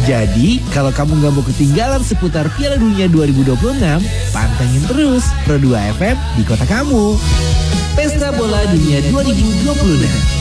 Jadi, kalau kamu nggak mau ketinggalan seputar Piala Dunia 2026, pantengin terus Pro 2 FM di kota kamu. Pesta Bola Dunia 2026.